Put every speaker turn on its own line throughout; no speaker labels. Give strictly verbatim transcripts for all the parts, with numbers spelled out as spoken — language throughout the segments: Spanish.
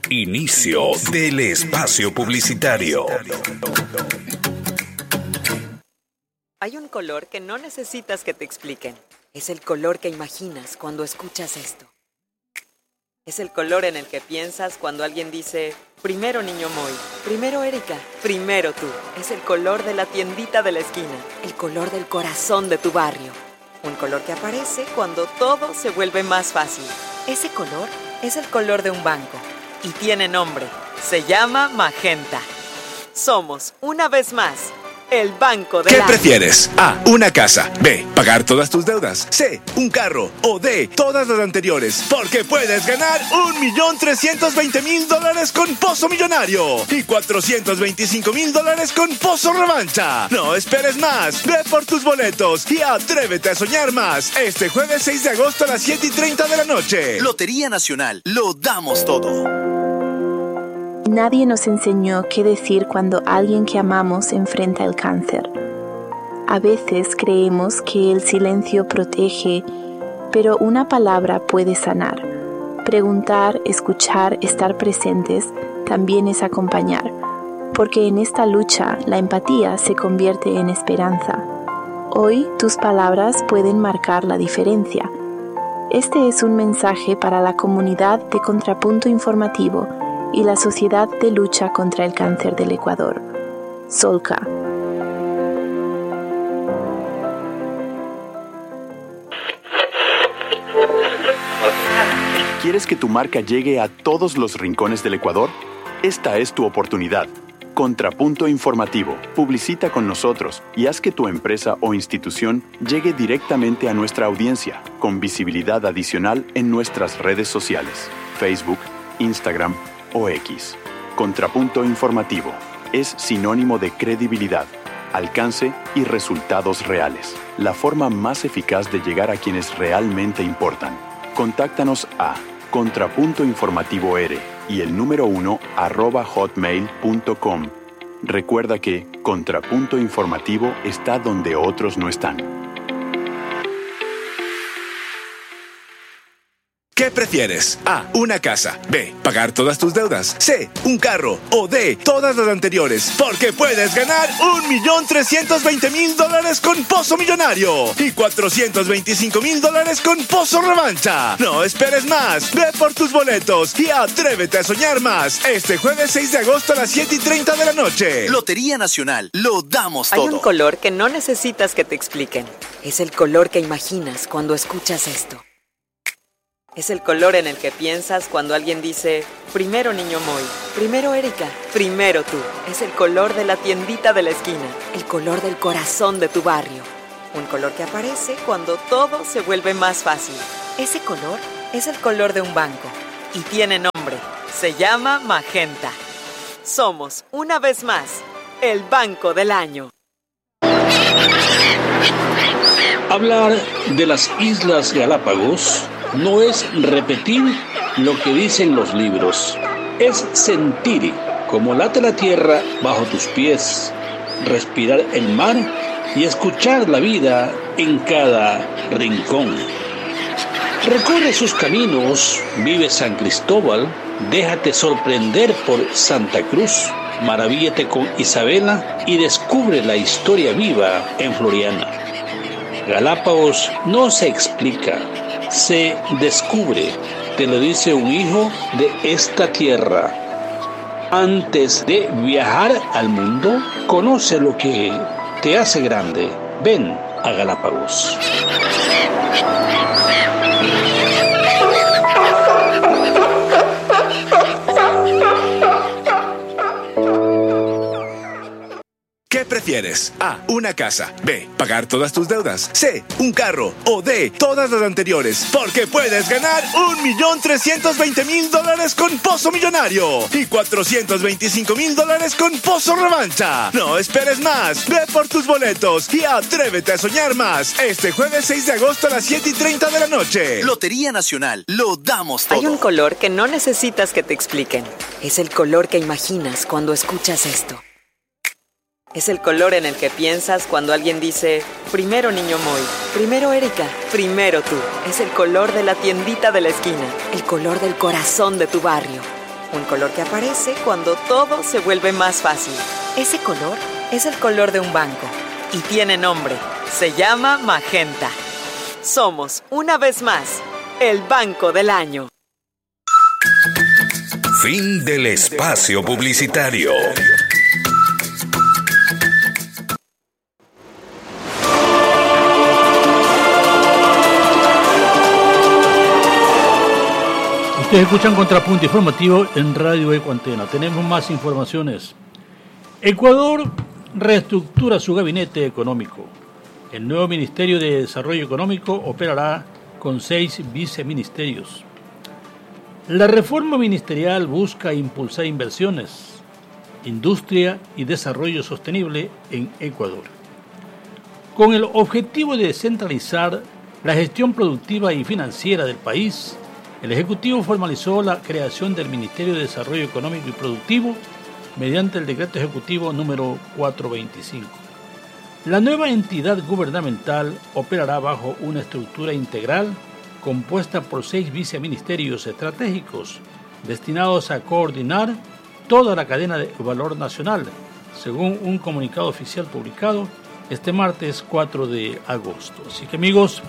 Inicio del espacio publicitario.
Hay un color que no necesitas que te expliquen. Es el color que imaginas cuando escuchas esto. Es el color en el que piensas cuando alguien dice, primero niño Moy, primero Erika, primero tú. Es el color de la tiendita de la esquina, el color del corazón de tu barrio. Un color que aparece cuando todo se vuelve más fácil. Ese color es el color de un banco y tiene nombre. Se llama Magenta. Somos, una vez más, el banco de
¿Qué
la...
prefieres? A, una casa. B, pagar todas tus deudas. C, un carro. O D, todas las anteriores. Porque puedes ganar un millón trescientos veinte mil dólares con Pozo Millonario y cuatrocientos veinticinco mil dólares con Pozo Revancha. No esperes más. Ve por tus boletos y atrévete a soñar más. Este jueves seis de agosto a las siete y treinta de la noche.
Lotería Nacional. Lo damos todo.
Nadie nos enseñó qué decir cuando alguien que amamos enfrenta el cáncer. A veces creemos que el silencio protege, pero una palabra puede sanar. Preguntar, escuchar, estar presentes también es acompañar, porque en esta lucha la empatía se convierte en esperanza. Hoy tus palabras pueden marcar la diferencia. Este es un mensaje para la comunidad de Contrapunto Informativo y la Sociedad de Lucha contra el Cáncer del Ecuador, SOLCA.
¿Quieres que tu marca llegue a todos los rincones del Ecuador? Esta es tu oportunidad. Contrapunto Informativo. Publicita con nosotros y haz que tu empresa o institución llegue directamente a nuestra audiencia, con visibilidad adicional en nuestras redes sociales, Facebook, Instagram o X. Contrapunto Informativo es sinónimo de credibilidad, alcance y resultados reales. La forma más eficaz de llegar a quienes realmente importan. Contáctanos a contrapuntoinformativor y el número uno arroba hotmail punto com. Recuerda que Contrapunto Informativo está donde otros no están.
¿Qué prefieres? A, una casa. B, pagar todas tus deudas. C, un carro. O D, todas las anteriores. Porque puedes ganar un millón trescientos veinte mil dólares con Pozo Millonario y cuatrocientos veinticinco mil dólares con Pozo Revancha. No esperes más. Ve por tus boletos y atrévete a soñar más. Este jueves seis de agosto a las siete y treinta de la noche.
Lotería Nacional. Lo damos
Hay
todo.
un color que no necesitas que te expliquen. Es el color que imaginas cuando escuchas esto. Es el color en el que piensas cuando alguien dice, primero niño Moy, primero Erika, primero tú. Es el color de la tiendita de la esquina, el color del corazón de tu barrio. Un color que aparece cuando todo se vuelve más fácil. Ese color es el color de un banco y tiene nombre. Se llama Magenta. Somos, una vez más, el banco del año.
Hablar de las Islas Galápagos no es repetir lo que dicen los libros, es sentir cómo late la tierra bajo tus pies, respirar el mar y escuchar la vida en cada rincón. Recorre sus caminos, vive San Cristóbal, déjate sorprender por Santa Cruz, maravíllate con Isabela y descubre la historia viva en Floriana. Galápagos no se explica, se descubre, te lo dice un hijo de esta tierra. Antes de viajar al mundo, conoce lo que te hace grande. Ven a Galápagos.
¿Qué prefieres? A, una casa. B, pagar todas tus deudas. C, un carro. O D, todas las anteriores. Porque puedes ganar un millón trescientos veinte mil dólares con Pozo Millonario y cuatrocientos veinticinco mil dólares con Pozo Revancha. No esperes más. Ve por tus boletos y atrévete a soñar más. Este jueves seis de agosto a las siete y treinta de la noche.
Lotería Nacional. Lo damos todo.
Hay un color que no necesitas que te expliquen. Es el color que imaginas cuando escuchas esto. Es el color en el que piensas cuando alguien dice, primero niño Moy, primero Erika, primero tú. Es el color de la tiendita de la esquina, el color del corazón de tu barrio. Un color que aparece cuando todo se vuelve más fácil. Ese color es el color de un banco. Y tiene nombre. Se llama Magenta. Somos, una vez más, el Banco del Año.
Fin del espacio publicitario.
Ustedes escuchan Contrapunto Informativo en Radio Ecuantena. Tenemos más informaciones. Ecuador reestructura su gabinete económico. El nuevo Ministerio de Desarrollo Económico operará con seis viceministerios. La reforma ministerial busca impulsar inversiones, industria y desarrollo sostenible en Ecuador, con el objetivo de descentralizar la gestión productiva y financiera del país. El Ejecutivo formalizó la creación del Ministerio de Desarrollo Económico y Productivo mediante el Decreto Ejecutivo número cuatrocientos veinticinco. La nueva entidad gubernamental operará bajo una estructura integral compuesta por seis viceministerios estratégicos destinados a coordinar toda la cadena de valor nacional, según un comunicado oficial publicado este martes cuatro de agosto. Así que, amigos,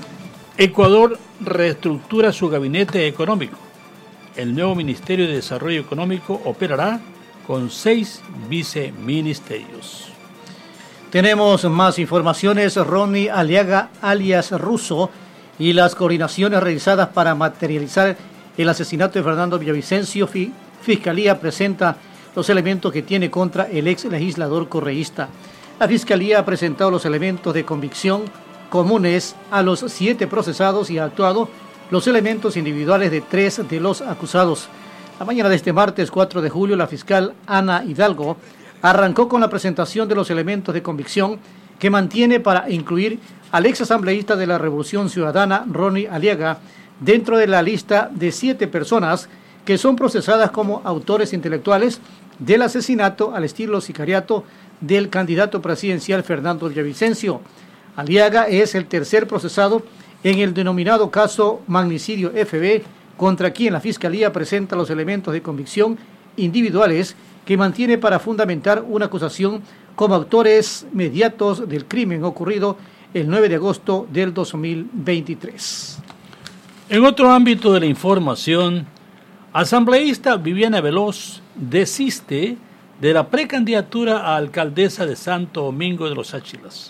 Ecuador reestructura su gabinete económico. El nuevo Ministerio de Desarrollo Económico operará con seis viceministerios.
Tenemos más informaciones. Ronnie Aliaga, alias Russo, y las coordinaciones realizadas para materializar el asesinato de Fernando Villavicencio. Fiscalía presenta los elementos que tiene contra el ex legislador correísta. La Fiscalía ha presentado los elementos de convicción comunes a los siete procesados y ha actuado los elementos individuales de tres de los acusados. La mañana de este martes cuatro de julio, la fiscal Ana Hidalgo arrancó con la presentación de los elementos de convicción que mantiene para incluir al ex asambleísta de la Revolución Ciudadana, Ronnie Aliaga, dentro de la lista de siete personas que son procesadas como autores intelectuales del asesinato al estilo sicariato del candidato presidencial Fernando Villavicencio. Aliaga es el tercer procesado en el denominado caso Magnicidio F B, contra quien la Fiscalía presenta los elementos de convicción individuales que mantiene para fundamentar una acusación como autores mediatos del crimen ocurrido el nueve de agosto del dos mil veintitrés.
En otro ámbito de la información, asambleísta Viviana Veloz desiste de la precandidatura a alcaldesa de Santo Domingo de los Áchilas.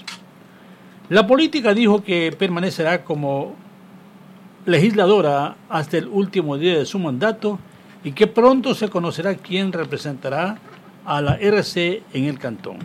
La política dijo que permanecerá como legisladora hasta el último día de su mandato y que pronto se conocerá quién representará a la R C en el cantón.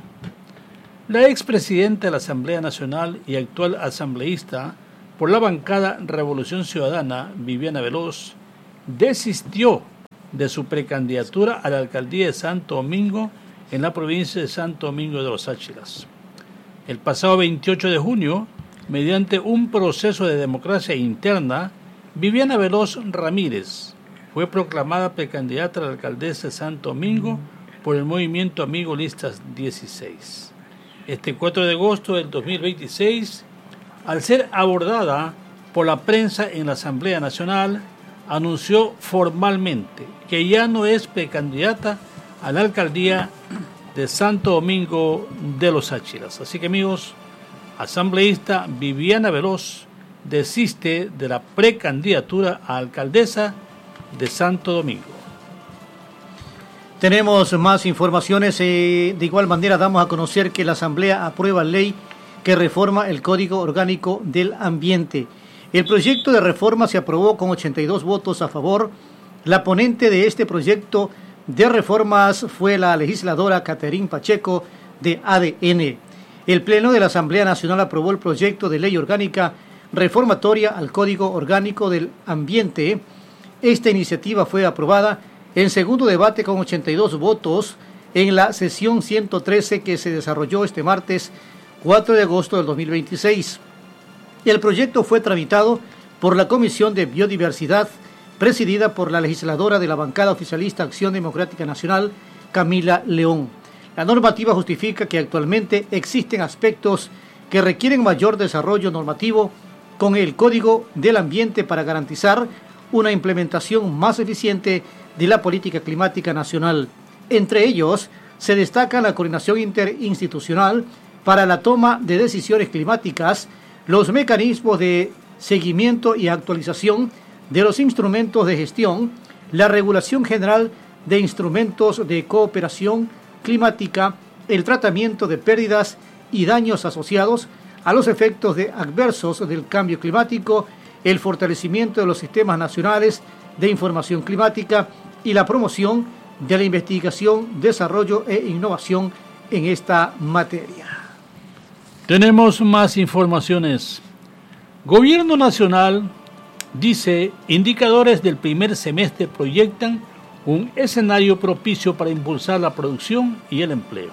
La expresidenta de la Asamblea Nacional y actual asambleísta por la bancada Revolución Ciudadana, Viviana Veloz, desistió de su precandidatura a la alcaldía de Santo Domingo en la provincia de Santo Domingo de los Áchilas. El pasado veintiocho de junio, mediante un proceso de democracia interna, Viviana Veloz Ramírez fue proclamada precandidata a la alcaldesa de Santo Domingo por el movimiento Amigo Listas dieciséis. Este cuatro de agosto del dos mil veintiséis, al ser abordada por la prensa en la Asamblea Nacional, anunció formalmente que ya no es precandidata a la alcaldía de Santo Domingo de los Áchilas. Así que, amigos, asambleísta Viviana Veloz desiste de la precandidatura a alcaldesa de Santo Domingo.
Tenemos más informaciones. Eh, de igual manera damos a conocer que la Asamblea aprueba ley que reforma el Código Orgánico del Ambiente. El proyecto de reforma se aprobó con ochenta y dos votos a favor. La ponente de este proyecto de reformas fue la legisladora Caterín Pacheco de A D N. El Pleno de la Asamblea Nacional aprobó el proyecto de ley orgánica reformatoria al Código Orgánico del Ambiente. Esta iniciativa fue aprobada en segundo debate con ochenta y dos votos en la sesión ciento trece que se desarrolló este martes cuatro de agosto del dos mil veintiséis. El proyecto fue tramitado por la Comisión de Biodiversidad, presidida por la legisladora de la bancada oficialista Acción Democrática Nacional, Camila León. La normativa justifica que actualmente existen aspectos que requieren mayor desarrollo normativo con el Código del Ambiente para garantizar una implementación más eficiente de la política climática nacional. Entre ellos, se destaca la coordinación interinstitucional para la toma de decisiones climáticas, los mecanismos de seguimiento y actualización de los instrumentos de gestión, la regulación general de instrumentos de cooperación climática, el tratamiento de pérdidas y daños asociados a los efectos de adversos del cambio climático, el fortalecimiento de los sistemas nacionales de información climática y la promoción de la investigación, desarrollo e innovación en esta materia.
Tenemos más informaciones. Gobierno Nacional dice, indicadores del primer semestre proyectan un escenario propicio para impulsar la producción y el empleo.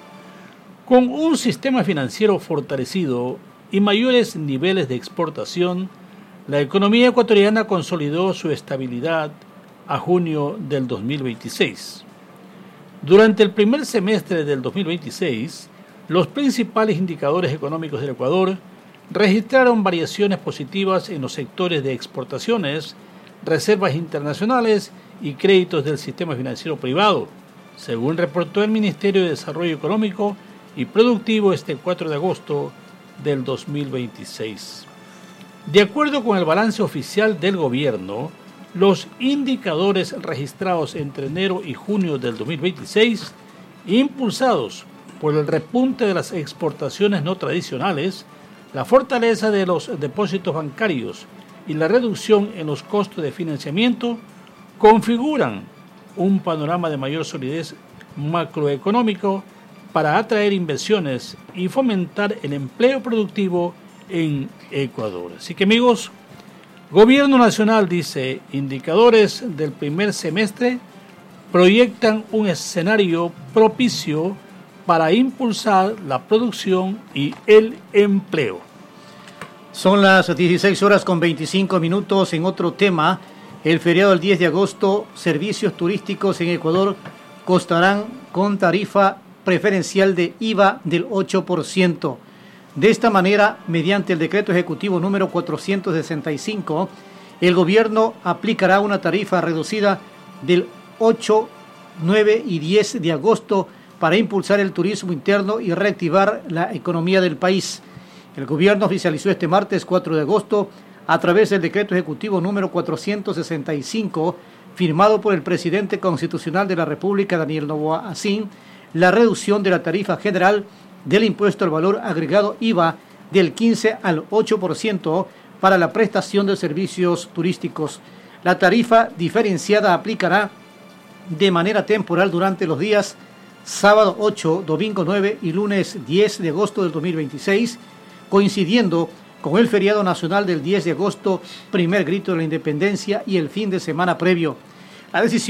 Con un sistema financiero fortalecido y mayores niveles de exportación, la economía ecuatoriana consolidó su estabilidad a junio del dos mil veintiséis. Durante el primer semestre del dos mil veintiséis, los principales indicadores económicos del Ecuador registraron variaciones positivas en los sectores de exportaciones, reservas internacionales y créditos del sistema financiero privado, según reportó el Ministerio de Desarrollo Económico y Productivo este cuatro de agosto del dos mil veintiséis. De acuerdo con el balance oficial del gobierno, los indicadores registrados entre enero y junio del dos mil veintiséis, impulsados por el repunte de las exportaciones no tradicionales, la fortaleza de los depósitos bancarios y la reducción en los costos de financiamiento, configuran un panorama de mayor solidez macroeconómico para atraer inversiones y fomentar el empleo productivo en Ecuador. Así que, amigos, Gobierno Nacional dice, indicadores del primer semestre proyectan un escenario propicio para impulsar la producción y el empleo.
Son las dieciséis horas con veinticinco minutos. En otro tema, el feriado del diez de agosto, servicios turísticos en Ecuador costarán con tarifa preferencial de I V A del ocho por ciento. De esta manera, mediante el decreto ejecutivo número cuatrocientos sesenta y cinco, el gobierno aplicará una tarifa reducida del ocho, nueve y diez de agosto para impulsar el turismo interno y reactivar la economía del país. El gobierno oficializó este martes cuatro de agosto, a través del decreto ejecutivo número cuatrocientos sesenta y cinco, firmado por el presidente constitucional de la República, Daniel Noboa Acín, la reducción de la tarifa general del impuesto al valor agregado I V A del quince al ocho por ciento para la prestación de servicios turísticos. La tarifa diferenciada aplicará de manera temporal durante los días sábado ocho, domingo nueve y lunes diez de agosto del dos mil veintiséis, coincidiendo con el feriado nacional del diez de agosto, primer grito de la independencia y el fin de semana previo. La decisión